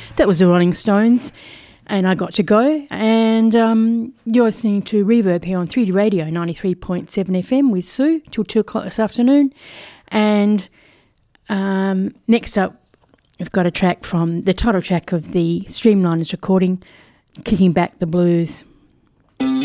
That was the Rolling Stones, and I got to go. And you're listening to Reverb here on 3D Radio 93.7 FM with Sue till 2 o'clock this afternoon. And next up, we've got a track from the title track of the Streamliners recording, Kicking Back the Blues.